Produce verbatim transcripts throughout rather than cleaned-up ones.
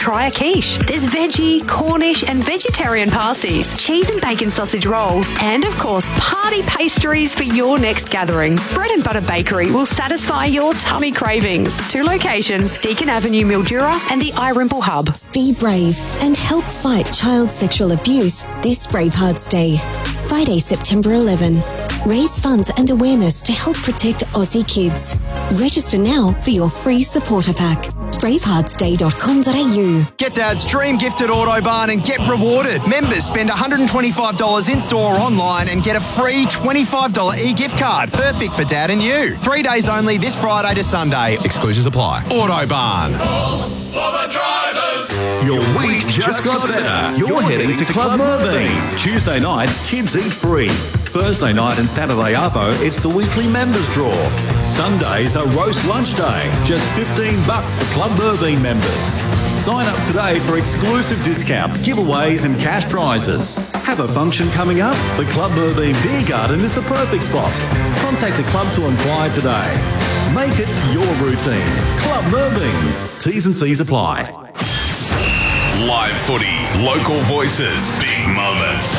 try a quiche. There's veggie, Cornish and vegetarian pasties, cheese and bacon sausage rolls, and of course, party pastries for your next gathering. Bread and Butter Bakery will satisfy your tummy cravings. Two locations, Deakin Avenue, Mildura and the iRimple Hub. Be brave and help fight child sexual abuse this Bravehearts Day. Friday, September eleventh. Raise funds and awareness to help protect Aussie kids. Register now for your free supporter pack. bravehearts day dot com dot a u. Get Dad's Dream Gift at Autobarn and get rewarded. Members spend one hundred twenty-five dollars in-store or online and get a free twenty-five dollars e-gift card. Perfect for Dad and you. Three days only this Friday to Sunday. Exclusions apply. Autobarn. For the drivers. Your week just got better. You're heading to Club Merbein. Tuesday nights, kids eat free. Thursday night and Saturday arvo, it's the weekly members draw. Sundays are roast lunch day. Just fifteen bucks for Club Merbein members. Sign up today for exclusive discounts, giveaways and cash prizes. Have a function coming up? The Club Merbein Beer Garden is the perfect spot. Contact the club to inquire today. Make it your routine. Club Merbein. T's and C's apply. Live footy, local voices, big moments.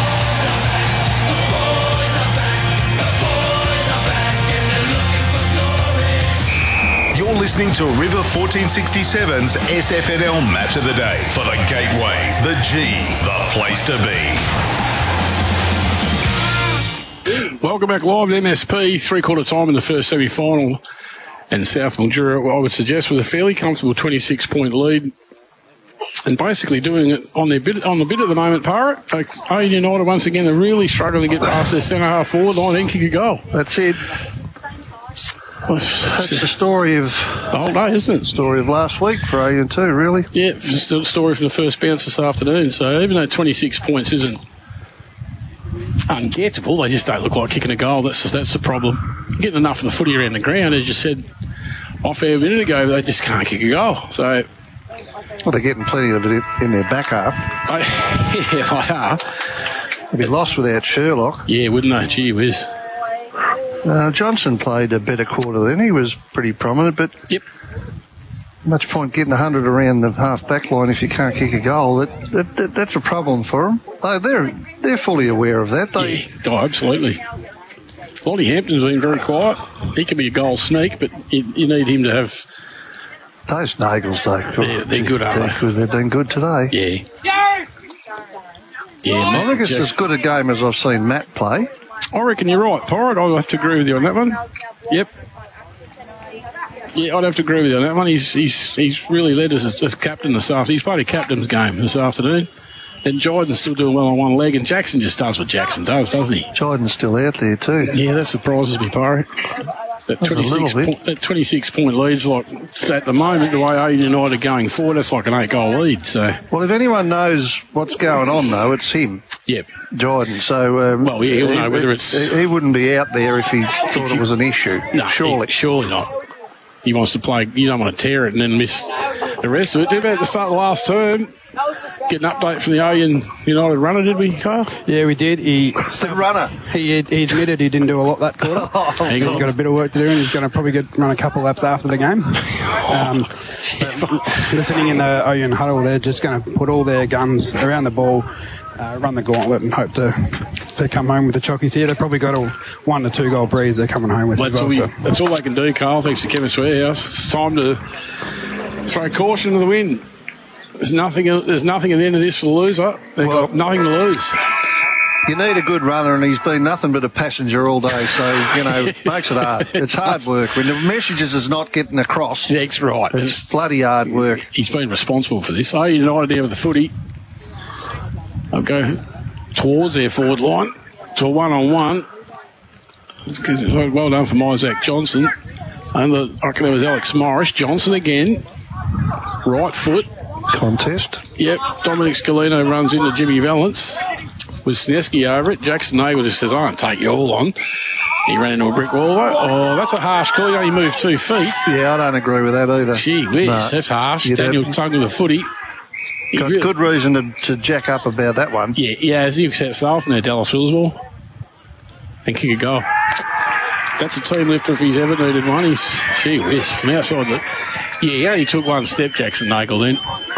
You're listening to River fourteen sixty-seven's S F N L Match of the Day for the Gateway, the G, the place to be. Welcome back live to M S P, three-quarter time in the first semi-final. And South Mildura, I would suggest, with a fairly comfortable twenty-six point lead. And basically doing it on their bit on the bit at the moment, Pirate. Aiden United, once again, they're really struggling to get past their centre-half forward line and kick a goal. That's it. That's the story of the whole day, isn't it? Story of last week for A and two, really. Yeah, still story from the first bounce this afternoon. So even though twenty-six points isn't ungettable, they just don't look like kicking a goal. That's that's the problem. Getting enough of the footy around the ground, as you said off air a minute ago, they just can't kick a goal. So, well, they're getting plenty of it in their back half. I, yeah, they are. They'd be lost without Sherlock. Yeah, wouldn't they? Gee whiz. Uh, Johnson played a better quarter than he was pretty prominent, but yep. Much point getting one hundred around the half back line if you can't kick a goal. That, that, that that's a problem for them. Oh, they're they're fully aware of that. They, yeah, oh, absolutely. Lottie Hampton's been very quiet. He can be a goal sneak, but you, you need him to have those Nagels. Though they're, they're good, aren't they're they? Good. They've been good today. Yeah. Yeah, I reckon it's as good a game as I've seen Matt play. I reckon you're right, Pirate. I'll have to agree with you on that one. Yep. Yeah, I'd have to agree with you on that one. He's he's he's really led us as, as captain this afternoon. He's played a captain's game this afternoon. And Jordan's still doing well on one leg, and Jackson just does what Jackson does, doesn't he? Jordan's still out there too. Yeah, that surprises me, Pirate. That twenty-six, point, that twenty-six point lead's like, at the moment, the way Aiden United are going forward, that's like an eight goal lead. So, well, if anyone knows what's going on, though, it's him. Yep. Jordan. So, um, well, yeah, he'll he, know whether it's. He, he wouldn't be out there if he thought it was an issue. No, surely. He, surely not. He wants to play, you don't want to tear it and then miss the rest of it. Did about the start of the last term, get an update from the Oyen United runner, did we, Carl? Yeah, we did. He the runner. He, he admitted he didn't do a lot that quarter. Oh, he's got a bit of work to do, and he's going to probably get, run a couple laps after the game. Um, listening in the Oyen huddle, they're just going to put all their guns around the ball, uh, run the gauntlet, and hope to to come home with the chockies here. They've probably got a one to two goal breeze they're coming home with well, as that's, well. all So. we, that's all they can do, Carl, thanks to Kevin Swearhouse. It's time to throw caution to the wind. There's nothing. There's nothing at the end of this for the loser. They've well, got nothing to lose. You need a good runner, and he's been nothing but a passenger all day. So you know, makes it hard. It's hard work when the messages is not getting across. That's right. It's, it's bloody hard work. He's been responsible for this. Oh, United there with the footy. I'll go towards their forward line to a one-on-one. Well done from Isaac Johnson. And the, I reckon it was Alex Morris. Johnson again. Right foot. Contest. Yep. Dominic Scalino runs into Jimmy Valance with Sneski over it. Jackson Nagel just says, I don't take you all on. He ran into a brick wall. Oh, that's a harsh call. He only moved two feet. Yeah, I don't agree with that either. Gee whiz, no. That's harsh. You'd Daniel have... Tongue with the footy. Got really... good reason to, to jack up about that one. Yeah, yeah, as he sets off from there, Dallas Willsball. And kick a goal. That's a team lifter if he's ever needed one. He's, gee whiz, from outside the... Yeah, he only took one step, Jackson Nagel, then.